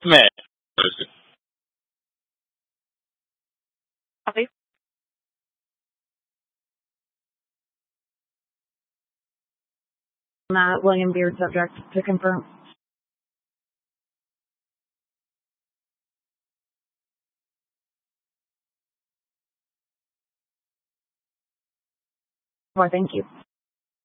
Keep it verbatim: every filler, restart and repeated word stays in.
Smith. Copy. Uh, William Beard, subject to confirm. Well, thank you.